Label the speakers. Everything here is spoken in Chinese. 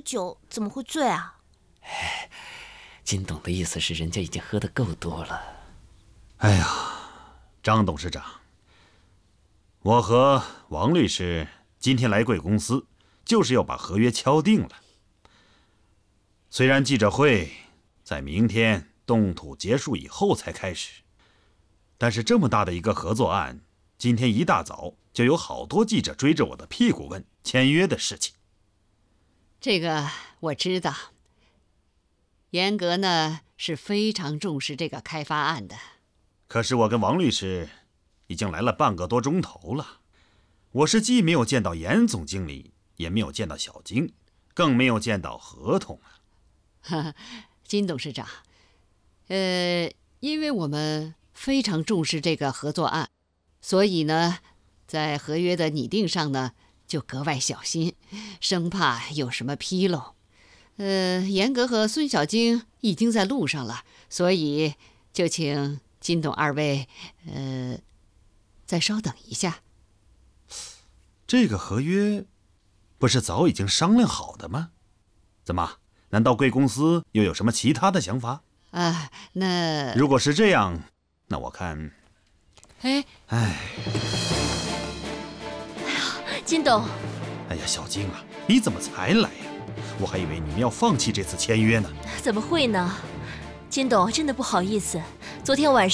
Speaker 1: 酒怎么会醉啊？
Speaker 2: 金董的意思是，人家已经喝得够多了。
Speaker 3: 哎呀，张董事长，我和王律师今天来贵公司，就是要把合约敲定了。虽然记者会在明天动土结束以后才开始，但是这么大的一个合作案，今天一大早就有好多记者追着我的屁股问签约的事情。
Speaker 4: 这个我知道，严格呢是非常重视这个开发案的。
Speaker 3: 可是我跟王律师已经来了半个多钟头了，我是既没有见到严总经理，也没有见到小金，更没有见到合同啊。
Speaker 4: 金董事长，因为我们非常重视这个合作案，所以呢，在合约的拟定上呢，就格外小心，生怕有什么纰漏。严格和孙小晶已经在路上了，所以就请金董二位，再稍等一下。
Speaker 3: 这个合约不是早已经商量好的吗？怎么？难道贵公司又有什么其他的想法？
Speaker 4: 那
Speaker 3: 如果是这样，那我看，
Speaker 1: 金董，
Speaker 3: 哎呀，小晶啊，你怎么才来呀？我还以为你们要放弃这次签约呢。
Speaker 1: 怎么会呢？金董，真的不好意思，昨天晚